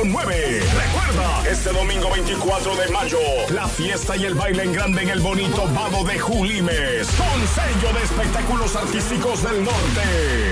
100.9. Recuerda, este domingo 24 de mayo, la fiesta y el baile en grande en el bonito Vado de Julimes, con sello de espectáculos artísticos del norte.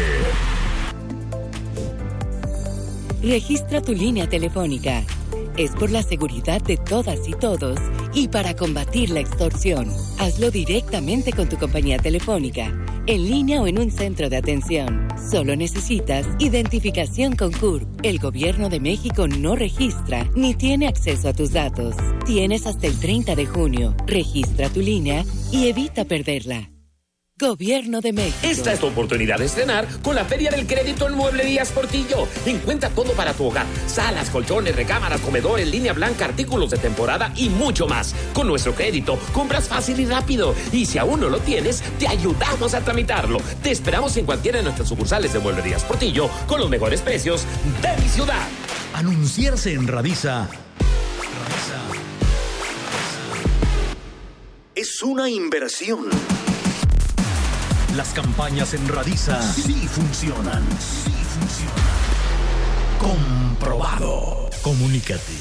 Registra tu línea telefónica. Es por la seguridad de todas y todos y para combatir la extorsión. Hazlo directamente con tu compañía telefónica, en línea o en un centro de atención. Solo necesitas identificación con CURP. El Gobierno de México no registra ni tiene acceso a tus datos. Tienes hasta el 30 de junio. Registra tu línea y evita perderla. Gobierno de México. Esta es tu oportunidad de estrenar con la Feria del Crédito en Mueblerías Portillo. Encuentra todo para tu hogar: salas, colchones, recámaras, comedores, línea blanca, artículos de temporada y mucho más. Con nuestro crédito compras fácil y rápido. Y si aún no lo tienes, te ayudamos a tramitarlo. Te esperamos en cualquiera de nuestras sucursales de Mueblerías Portillo con los mejores precios de mi ciudad. Anunciarse en Radisa es una inversión. Las campañas en Radisa sí funcionan. Comprobado. Comunícate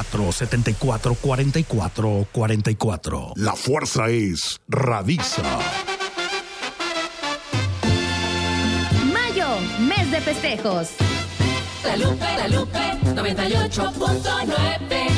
474-4444. La fuerza es Radisa. Mayo, mes de festejos. La Lupe, 98.9.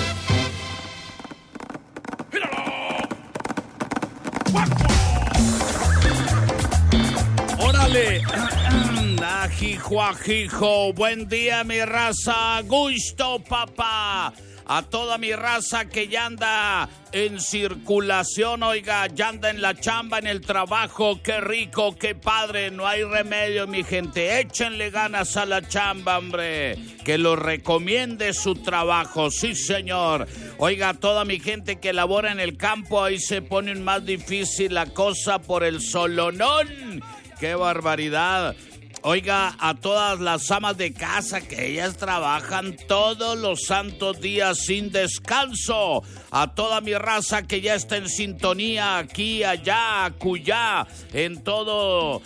¡Órale! Ajijo, ajijo. Buen día, mi raza. Gusto, papá. A toda mi raza que ya anda en circulación, oiga, ya anda en la chamba, en el trabajo. Qué rico, qué padre. No hay remedio, mi gente. Échenle ganas a la chamba, hombre. Que lo recomiende su trabajo. Sí, señor. Oiga, a toda mi gente que labora en el campo, ahí se pone más difícil la cosa por el solonón. ¡Qué barbaridad! Oiga, a todas las amas de casa que ellas trabajan todos los santos días sin descanso. A toda mi raza que ya está en sintonía aquí, allá, acullá, en toda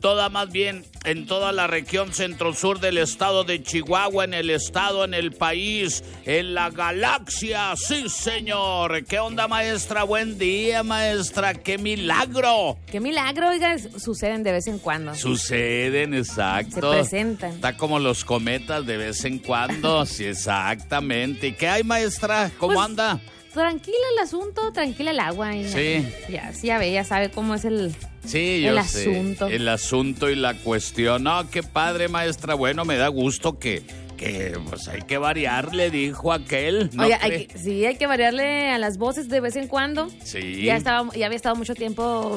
la región centro-sur del estado de Chihuahua, en el estado, en el país, en la galaxia. ¡Sí, señor! ¿Qué onda, maestra? Buen día, maestra. ¡Qué milagro! ¡Qué milagro! Oiga, suceden de vez en cuando. Suceden, exacto. Se presentan. Está como los cometas de vez en cuando. Sí, exactamente. ¿Y qué hay, maestra? ¿Cómo anda? Tranquila el asunto, tranquila el agua. Sí. Ya sabe cómo es el asunto. El asunto y la cuestión. No, qué padre, maestra. Bueno, me da gusto que pues hay que variarle, dijo aquel. ¿No? Oye, hay que variarle a las voces de vez en cuando. Sí. Ya había estado mucho tiempo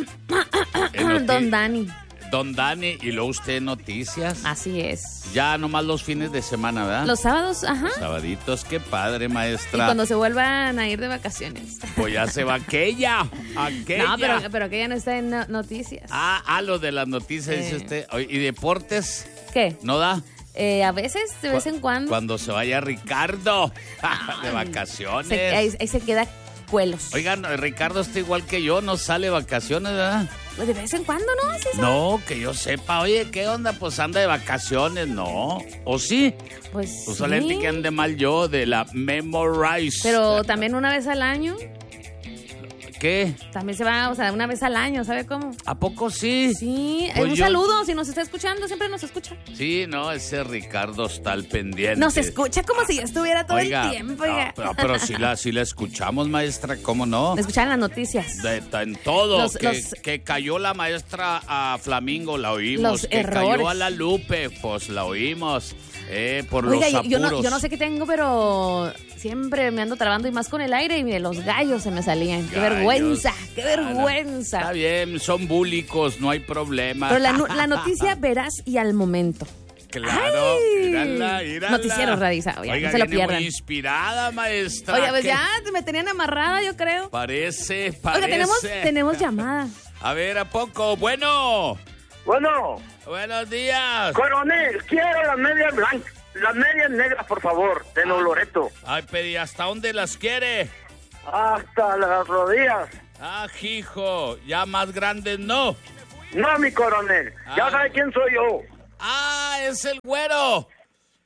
Don Dani. Don Dani, y luego usted noticias. Así es. Ya nomás los fines de semana, ¿verdad? Los sábados, ajá. Los sabaditos, qué padre, maestra. Y cuando se vuelvan a ir de vacaciones. Pues ya se va aquella. No, pero aquella no está en noticias. Lo de las noticias, dice usted. ¿Y deportes? ¿Qué? ¿No da? A veces, de vez en cuando. Cuando se vaya Ricardo de vacaciones. Ahí se queda cuelos. Oigan, Ricardo está igual que yo, no sale de vacaciones, ¿verdad? Pues de vez en cuando, ¿no? ¿Sí sabe? No, que yo sepa. Oye, ¿qué onda? Pues anda de vacaciones, ¿no? ¿O sí? Pues solamente que ande mal yo de la Memorize. Pero también una vez al año. ¿Qué? También se va, una vez al año, ¿sabe cómo? ¿A poco sí? Sí, pues un saludo, si nos está escuchando, siempre nos escucha. Sí, no, ese Ricardo está al pendiente. Nos escucha como si ya estuviera todo el tiempo. No, pero sí la escuchamos, maestra, ¿cómo no? Me escuchaban las noticias. En todo, que cayó la maestra a Flamingo, la oímos. Que errores. Cayó a la Lupe, pues la oímos. Por los apuros. Yo no sé qué tengo, pero siempre me ando trabando y más con el aire y mire, los gallos se me salían. ¡Qué vergüenza! ¡Qué vergüenza! Está bien, son búlicos, no hay problema. Pero la noticia veraz y al momento. Claro, mírala. Noticiero Radisa, oiga, no se lo pierdan. Muy inspirada, maestra. Oye, pues ya me tenían amarrada, yo creo. Parece. Oiga, tenemos llamada. A ver, ¿a poco? Bueno. Buenos días. Coronel, quiero las medias blancas, las medias negras, por favor, de los Loreto. Ay, pedí, ¿hasta dónde las quiere? Hasta las rodillas. Hijo, ya más grandes no. No, mi coronel, ya sabe quién soy yo. Es el güero.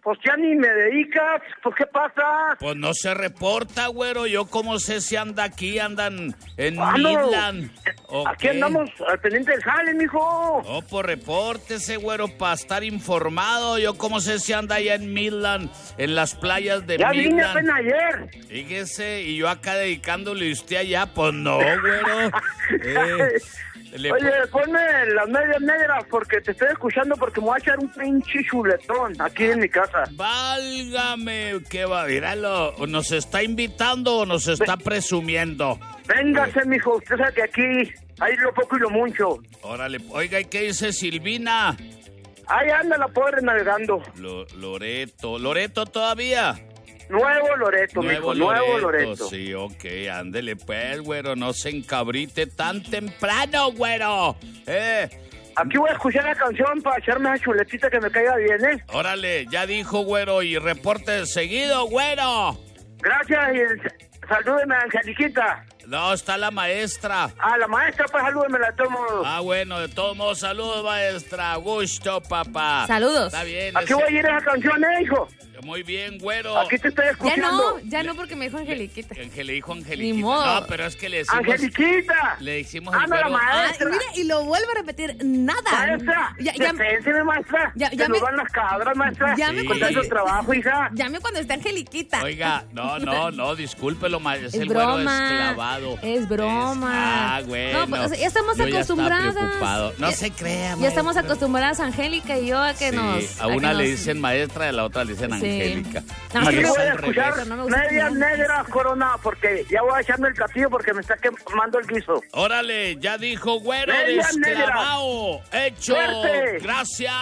Pues ya ni me dedicas, pues ¿qué pasa? Pues no se reporta, güero. Yo cómo sé si anda aquí, andan en ¿Cuándo? Midland. ¿O Aquí qué? andamos al pendiente del jale, mijo. No, pues repórtese, güero, para estar informado. Yo cómo sé si anda allá en Midland, en las playas de Ya vine Midland. apenas ayer. Fíjese, y yo acá dedicándole a usted allá, pues no, güero. Oye, ponme las medias negras porque te estoy escuchando porque me voy a echar un pinche chuletón aquí en mi casa. Válgame, qué va, míralo, ¿nos está invitando o nos está presumiendo? Véngase, mijo, usted sabe que aquí hay lo poco y lo mucho. Órale, oiga, ¿y qué dice Silvina? Ahí anda la pobre navegando. Loreto todavía. Nuevo Loreto, mijo, nuevo Loreto. Sí, ok, ándele pues, güero, no se encabrite tan temprano, güero. Aquí voy a escuchar la canción para echarme esa chuletita que me caiga bien, ¿eh? Órale, ya dijo, güero, y reporte seguido, güero. Gracias y salúdeme a Angeliquita. No, está la maestra. Ah, la maestra, pues salúdemela de todos modos. Ah, bueno, de todos modos, saludos, maestra. Gusto, papá. Saludos. Está bien. Aquí voy a ir a esa canción, hijo. Muy bien, güero. Aquí te estoy escuchando. Ya no, porque me dijo Angeliquita. Le dijo Angeliquita. Ni modo. No, pero es que le decimos... ¡Angeliquita! Le decimos al ¡Anda la güero... maestra! Mira, y lo vuelve a repetir, nada. ¡Maestra! ¡Depénseme, maestra! Ya ¡Se nos me- van las cabras, maestra! Ya me Sí. contó Con tanto trabajo, hija. Llame cuando esté Angeliquita. Oiga, no, discúlpelo, es Es el güero broma. desclavado. Es broma. Bueno. No, pues, ya estamos Yo ya estaba acostumbradas. preocupado. No se crea, Ya estamos maestra. acostumbradas, Angélica y yo, a que Sí, nos... a una que le nos- dicen maestra y a la otra le dicen Sí. Angélica. No, Aquí es que voy me- a al revés. escuchar no me gusta medias que- negras, Corona, porque ya voy a echarme el platillo porque me está quemando el guiso. Órale, ya dijo güero Medias negras. desclavado. Hecho. Suerte. Gracias.